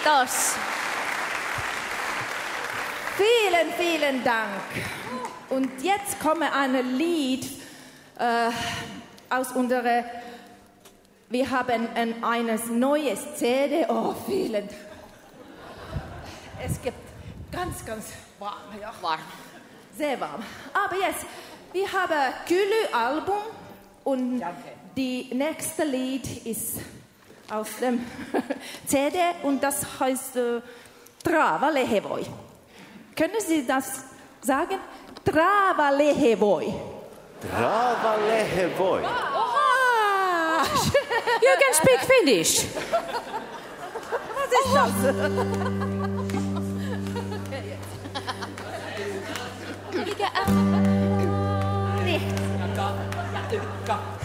Kiitos. Vielen, vielen Dank. Und jetzt kommt ein Lied aus unserer... Wir haben ein neues CD. Oh, vielen Dank. Es gibt ganz, ganz warm. Ja. Varma. Sehr warm. Aber jetzt, wir haben ein Kyly-Album und die nächste Lied ist auf dem CD und das heißt Trava Lehevoi. Können Sie das sagen? Trava Lehevoi. Trava Lehevoi. Ah, You can speak Finnish. was ist das? Mikä Nichts.